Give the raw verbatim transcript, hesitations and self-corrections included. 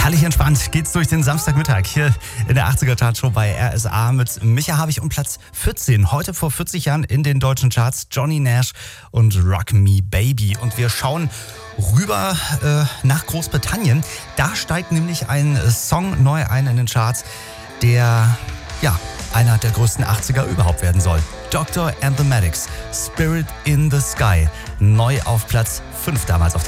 Herrlich entspannt geht's durch den Samstagmittag hier in der achtziger Chartshow bei R S A mit Micha Habich um Platz vierzehn. Heute vor vierzig Jahren in den deutschen Charts Johnny Nash und Rock Me Baby. Und wir schauen rüber äh, nach Großbritannien. Da steigt nämlich ein Song neu ein in den Charts, der ja einer der größten achtziger überhaupt werden soll. Doctor and the Medics, Spirit in the Sky, neu auf Platz fünf damals auf